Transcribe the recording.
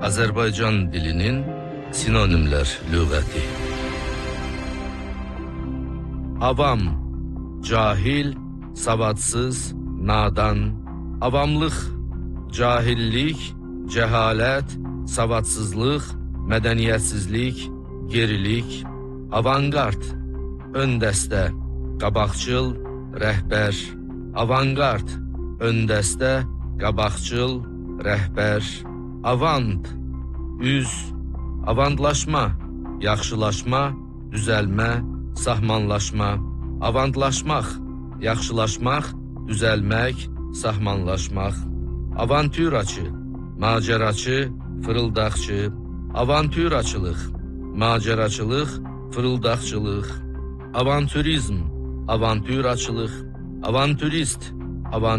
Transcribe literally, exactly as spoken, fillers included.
Azərbaycan dilinin sinonimlər lüğəti. Avam, cahil, savadsız, nadan. Avamlıq, cahillik, cəhalət, savadsızlıq, mədəniyyətsizlik, gerilik. Avangard, ön dəstə, qabaqcıl, rəhbər. Avangard, ön dəstə, qabaqcıl, rəhbər. Avant, üz, avantlaşma, yaxşılaşma, düzəlmə, sahmanlaşma. Avantlaşmaq, yaxşılaşmaq, düzəlmək, sahmanlaşmaq. Avantüraçı, macəraçı, fırıldaqçı. Avantüraçılıq, macəraçılıq, fırıldaqçılıq. Avantürizm, avantüraçılıq. Avantürist, avantürist.